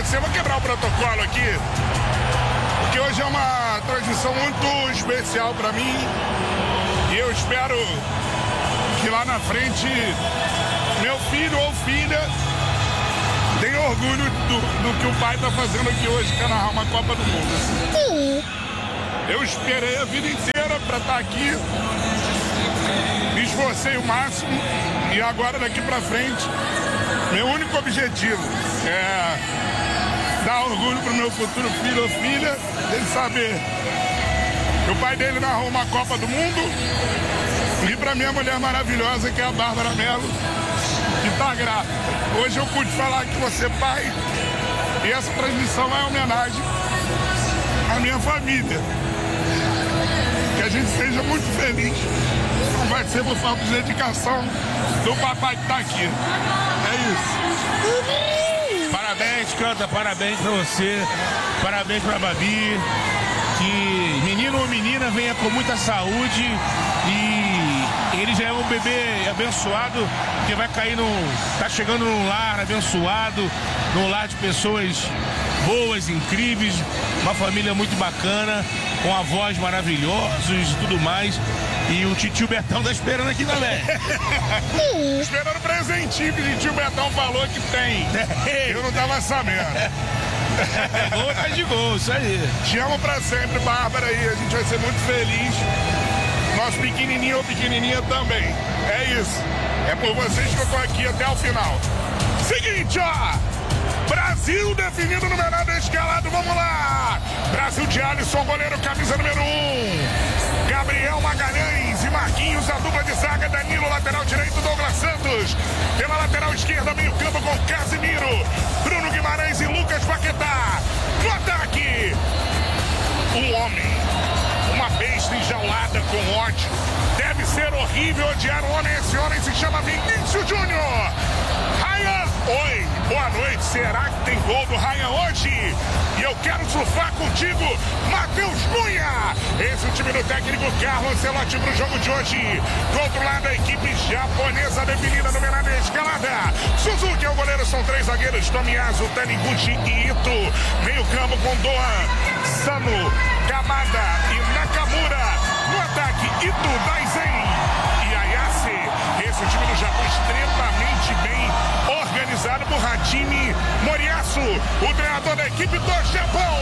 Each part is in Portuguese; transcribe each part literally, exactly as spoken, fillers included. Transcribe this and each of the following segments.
você, vou quebrar o protocolo aqui, porque hoje é uma transmissão muito especial para mim e eu espero que lá na frente meu filho ou filha tenha orgulho do, do que o pai está fazendo aqui hoje, que é narrar uma Copa do Mundo. Eu esperei a vida inteira para estar aqui, me esforcei o máximo e agora daqui para frente, meu único objetivo é dar orgulho pro meu futuro filho ou filha, ele saber que o pai dele narrou uma Copa do Mundo e pra minha mulher maravilhosa, que é a Bárbara Mello, que tá grávida. Hoje eu pude falar que você é pai e essa transmissão é homenagem à minha família. Que a gente seja muito feliz. Não vai ser por falta de dedicação do papai que tá aqui. É isso. Parabéns, Canta, parabéns pra você. Parabéns pra Babi. Que menino ou menina venha com muita saúde e ele já é um bebê abençoado que vai cair no... tá chegando num lar abençoado, num lar de pessoas boas, incríveis, uma família muito bacana, com avós maravilhosos e tudo mais. E o titio Betão tá esperando aqui também. Esperando o presentinho que o titio Betão falou que tem. Eu não tava sabendo. É gol, tá de gol, isso aí. Te amo pra sempre, Bárbara, e a gente vai ser muito feliz. Nosso pequenininho ou pequenininha também. É isso. É por vocês que eu tô aqui até o final. Seguinte, ó. Brasil definido no menor escalado, vamos lá! Brasil de Alisson, goleiro, camisa número um. Gabriel Magalhães e Marquinhos, a dupla de zaga, Danilo, lateral direito, Douglas Santos. Pela lateral esquerda, meio campo com Casimiro, Bruno Guimarães e Lucas Paquetá. No ataque, um homem, uma besta enjaulada com ódio. Deve ser horrível odiar um homem, esse homem se chama Vinícius Júnior. Ryan, oi, boa noite. Será que tem gol do Ryan hoje? E eu quero surfar contigo, Matheus Cunha. Esse é o time do técnico Carlos Ancelotti pro jogo de hoje. Do outro lado, a equipe japonesa definida no menor da escalada. Suzuki é o goleiro, são três zagueiros, Tomiyasu, Taniguchi e Ito. Meio campo com Doan, Sano, Kamada e Nakamura. No ataque, Ito, Daisen e Ayase. Esse é o time do Japão extremamente bem organizado por Hajime Moriyasu, o treinador da equipe do Japão.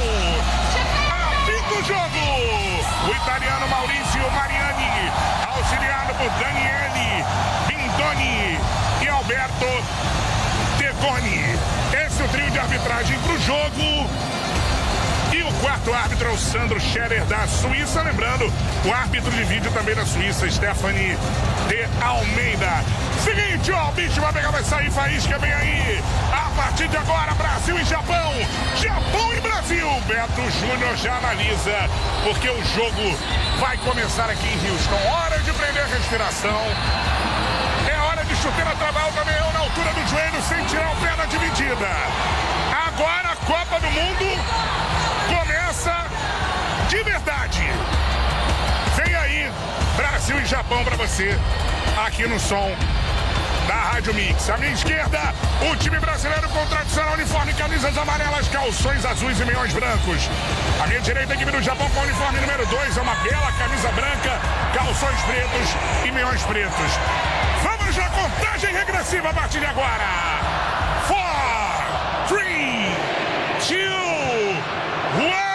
Apita o jogo, o italiano Maurizio Mariani, auxiliado por Daniele Bindoni e Alberto Tegoni. Esse é o trio de arbitragem para o jogo. E o quarto árbitro é o Sandro Scherer, da Suíça. Lembrando, o árbitro de vídeo também da Suíça, Stephanie de Almeida. Seguinte, ó, o bicho vai pegar, vai sair, faísca, vem aí. A partir de agora, Brasil e Japão. Japão e Brasil. Beto Júnior já analisa, porque o jogo vai começar aqui em Houston. Hora de prender a respiração. É hora de chuteira trabalho também, na altura do joelho, sem tirar o pé da dividida. Agora a Copa do Mundo começa de verdade. Vem aí, Brasil e Japão pra você, aqui no som da Rádio Mix. À minha esquerda, o time brasileiro com tradicional uniforme, camisas amarelas, calções azuis e meiões brancos. À minha direita, a equipe do Japão com o uniforme número dois, é uma bela camisa branca, calções pretos e meiões pretos. Vamos já, contagem regressiva a partir de agora. quatro, três, dois, um.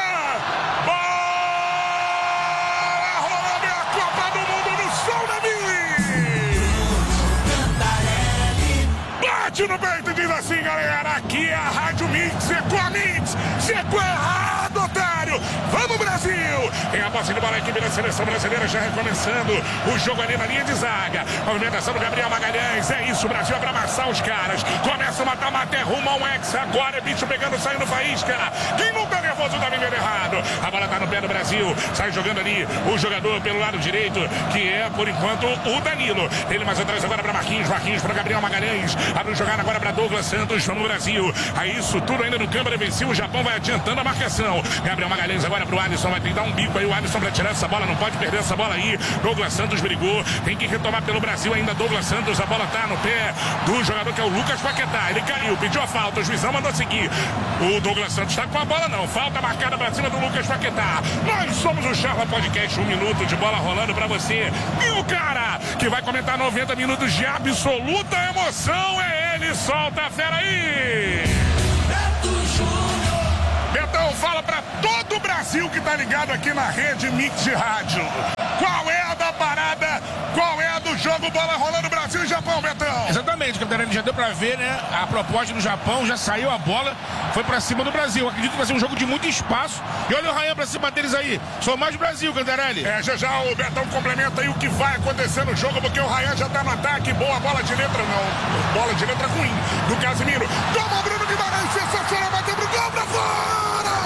No peito diz assim, galera, aqui é a Rádio Mix, é com a Mix, se é com errado, otário. Vamos, Brasil! Tem a posse de bola, a equipe da seleção brasileira já recomeçando o jogo ali na linha de zaga. Movimentação do Gabriel Magalhães, é isso, Brasil é pra amassar os caras. Começa o mata-mata, é rumo ao ex, agora é bicho pegando, saindo faísca. Quem não tá nervoso tá vivendo errado. A bola tá no pé do Brasil, sai jogando ali o jogador pelo lado direito, que é, por enquanto, o Danilo. Ele mais atrás agora pra Marquinhos, Marquinhos pra Gabriel Magalhães. Abre o jogada agora para Douglas Santos, vamos Brasil. Aí isso tudo ainda no câmara defensivo, o Japão vai adiantando a marcação. Gabriel Magalhães Magalhães agora pro Alisson, vai tentar um bico aí, o Alisson pra tirar essa bola, não pode perder essa bola aí. Douglas Santos brigou, tem que retomar pelo Brasil ainda. Douglas Santos, a bola tá no pé do jogador que é o Lucas Paquetá. Ele caiu, pediu a falta, o juizão mandou seguir. O Douglas Santos tá com a bola não, falta marcada pra cima do Lucas Paquetá. Nós somos o Charla Podcast, um minuto de bola rolando pra você. E o cara que vai comentar noventa minutos de absoluta emoção é ele, solta a fera aí! Beto Júnior! Betão, fala pra todo o Brasil que tá ligado aqui na rede Mix de Rádio. Qual é a da parada? Qual é a do jogo bola rolando Brasil e Japão, Betão? Exatamente, Cantarelli, já deu pra ver, né? A proposta do Japão, já saiu a bola, foi pra cima do Brasil. Acredito que vai ser um jogo de muito espaço. E olha o Ryan pra cima deles aí. Só mais Brasil, Cantarelli. É, já já o Betão complementa aí o que vai acontecer no jogo, porque o Ryan já tá no ataque. Boa bola de letra, não. Bola de letra ruim do Casimiro. Toma o Bruno Guimarães, sensacional, bateu pro gol pra fora!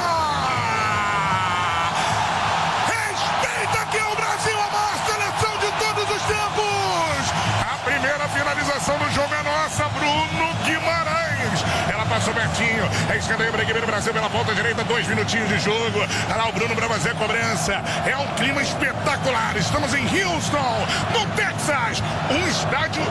Finalização do jogo é nossa, Bruno Guimarães. Ela passou pertinho. É escanteio para a equipe do Brasil pela ponta direita. Dois minutinhos de jogo. Olha lá o Bruno para fazer a cobrança. É um clima espetacular. Estamos em Houston, no Texas. Um estádio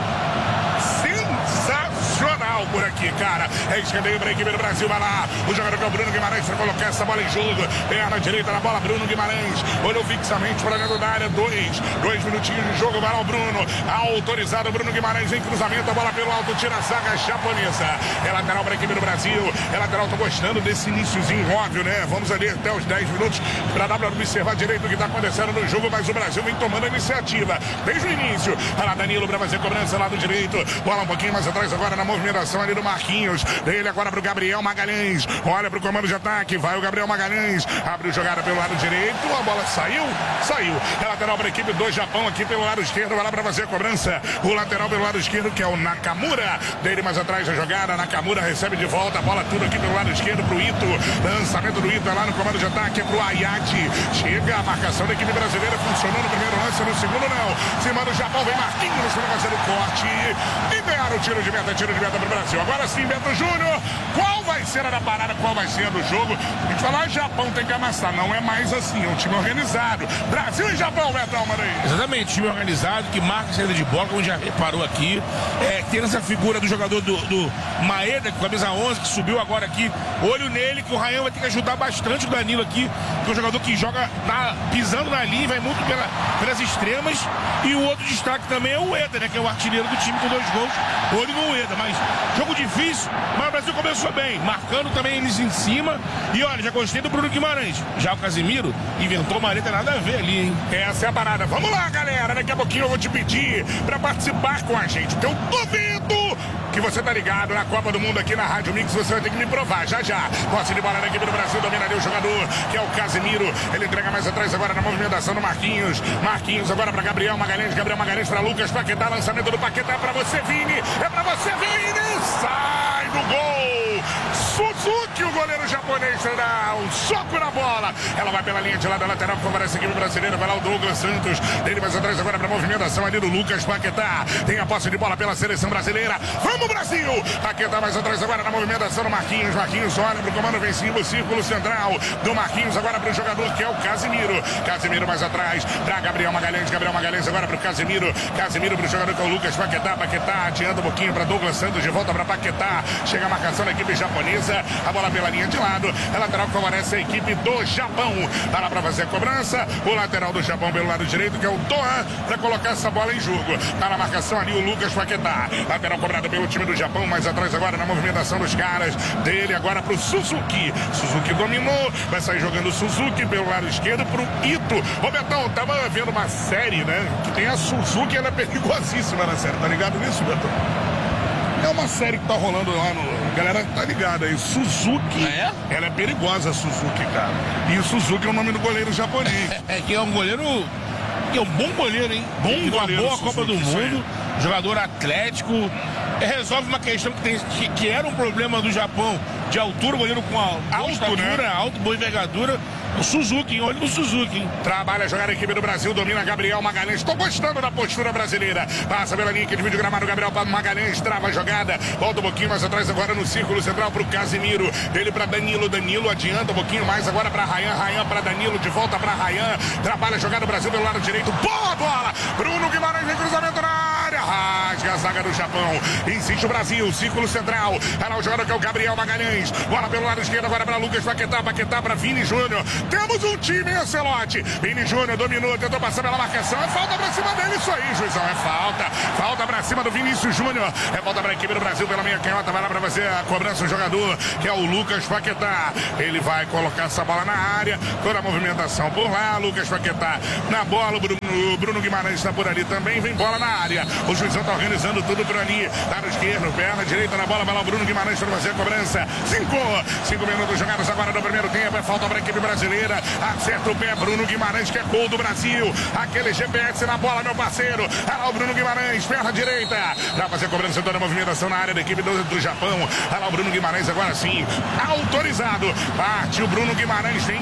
sensacional por aqui, cara. É escanteio para a equipe do Brasil. Vai lá. O jogador que é o Bruno Guimarães para colocar essa bola em jogo. Perna direita na bola, Bruno Guimarães. Olhou fixamente para dentro da área. Dois. Dois minutinhos de jogo. Vai lá o Bruno. Autorizado Bruno Guimarães em cruzamento. A bola pelo alto. Tira a zaga japonesa. É lateral para a equipe do Brasil. É lateral. Tô gostando desse iniciozinho óbvio, né? Vamos ali até os dez minutos para dar para observar direito o que está acontecendo no jogo. Mas o Brasil vem tomando a iniciativa desde o início. Olha lá Danilo para fazer cobrança lado direito. Bola um pouquinho mais atrás agora na movimentação ali do Marquinhos. Dele agora pro Gabriel Magalhães. Olha pro comando de ataque. Vai o Gabriel Magalhães. Abre o jogada pelo lado direito. A bola saiu. Saiu. É lateral para a equipe do Japão aqui pelo lado esquerdo. Vai lá para fazer a cobrança. O lateral pelo lado esquerdo que é o Nakamura. Dele mais atrás a jogada. Nakamura recebe de volta. A bola tudo aqui pelo lado esquerdo pro Ito. Lançamento do Ito lá no comando de ataque pro Ayati. Chega a marcação da equipe brasileira. Funcionou no primeiro lance. No segundo não. Cima do Japão. Vem Marquinhos para fazer o corte. Libera o tiro de meta. Tiro de meta pro Brasil. Agora sim, Beto Júnior. Qual vai ser a da parada? Qual vai ser a do jogo? A gente falar Japão tem que amassar. Não é mais assim. É um time organizado. Brasil e Japão, Betão, mano aí. Exatamente. Time organizado que marca a saída de bola, como já reparou aqui. É, tem essa figura do jogador do, do Maeda, com a camisa onze, que subiu agora aqui. Olho nele, que o Ryan vai ter que ajudar bastante o Danilo aqui, que é um jogador que joga na, pisando na linha, vai muito pela, pelas extremas. E o outro destaque também é o Ueda, né, que é o artilheiro do time com dois gols. Olho no Ueda, mas jogo difícil, mas o Brasil começou bem, marcando também eles em cima. E olha, já gostei do Bruno Guimarães. Já o Casimiro inventou uma letra nada a ver ali, hein? Essa é a parada. Vamos lá, galera. Daqui a pouquinho eu vou te pedir pra participar com a gente, porque eu duvido que você tá ligado na Copa do Mundo aqui na Rádio Mix. Você vai ter que me provar já já. Posse de bola da equipe do Brasil, domina ali o jogador, que é o Casimiro. Ele entrega mais atrás agora na movimentação do Marquinhos. Marquinhos agora pra Gabriel Magalhães. Gabriel Magalhães pra Lucas Paquetá. Lançamento do Paquetá pra você, Vini. É pra você, Vini. Sai do gol. Suzuki, o goleiro japonês, dá um soco na bola. Ela vai pela linha de lado da lateral, favorece a equipe brasileira. Vai lá o Douglas Santos. Ele mais atrás agora pra movimentação ali do Lucas Paquetá. Tem a posse de bola pela seleção brasileira. Vamos, Brasil! Paquetá mais atrás agora na movimentação do Marquinhos. Marquinhos olha pro comando vencido, círculo central do Marquinhos agora pro jogador que é o Casimiro. Casimiro mais atrás pra Gabriel Magalhães. Gabriel Magalhães agora pro Casimiro. Casimiro pro jogador que é o Lucas Paquetá. Paquetá adianta um pouquinho pra Douglas Santos. De volta pra Paquetá. Chega a marcação da equipe japonesa. A bola pela linha de lado. É lateral que favorece a equipe do Japão. Tá lá pra fazer a cobrança. O lateral do Japão pelo lado direito, que é o Dohan, pra colocar essa bola em jogo. Tá na marcação ali o Lucas Paquetá. Lateral cobrado pelo time do Japão. Mais atrás agora na movimentação dos caras. Dele agora pro Suzuki. Suzuki dominou. Vai sair jogando o Suzuki pelo lado esquerdo pro Ito. Ô Betão, tava vendo uma série, né? Que tem a Suzuki. Ela é perigosíssima na série. Tá ligado nisso, Betão? É uma série que tá rolando lá no... A galera tá ligada aí. Suzuki. É? Ela é perigosa, a Suzuki, cara. E o Suzuki é o nome do goleiro japonês. É que é um goleiro... Que é um bom goleiro, hein? Bom Uma goleiro. Uma boa Suzuki, Copa do Mundo. Jogador atlético. Resolve uma questão que, tem, que, que era um problema do Japão. De altura, goleiro com a alto, estatura, né? alto, boa envergadura. O Suzuki, olho no Suzuki, hein? Trabalha a jogada a equipe do Brasil, domina Gabriel Magalhães. Estou gostando da postura brasileira. Passa pela linha que divide o gramado, Gabriel para Magalhães, trava a jogada. Volta um pouquinho mais atrás agora no círculo central para o Casimiro. Ele para Danilo, Danilo adianta um pouquinho mais agora para Rayan, Rayan para Danilo, de volta para Rayan. Trabalha a jogada do Brasil pelo lado direito. Boa bola! Bruno Guimarães vem cruzamento na área. Rasga a zaga do Japão. Insiste o Brasil, círculo central. Era o jogador que é o Gabriel Magalhães. Bola pelo lado esquerdo agora para Lucas Paquetá, Paquetá para Vini Júnior. Temos um time, Ancelotti. Vini Júnior dominou, tentou passar pela marcação. É falta pra cima dele, isso aí, juizão. É falta. Falta pra cima do Vinícius Júnior. É falta pra equipe do Brasil pela meia canhota. Vai lá pra fazer a cobrança o jogador, que é o Lucas Paquetá. Ele vai colocar essa bola na área. Toda a movimentação por lá. Lucas Paquetá na bola. O Bruno, o Bruno Guimarães está por ali também. Vem bola na área. O juizão tá organizando tudo por ali. Lado esquerdo, perna direita na bola. Vai lá o Bruno Guimarães para fazer a cobrança. Cinco. Cinco minutos jogados agora no primeiro tempo. É falta pra equipe brasileira. Acerta o pé, Bruno Guimarães, que é gol do Brasil. Aquele G P S na bola, meu parceiro. Olha lá o Bruno Guimarães, perna direita. Dá pra fazer a cobrança, toda a movimentação na área da equipe do, do Japão. Olha lá o Bruno Guimarães agora sim, autorizado. Parte o Bruno Guimarães, vem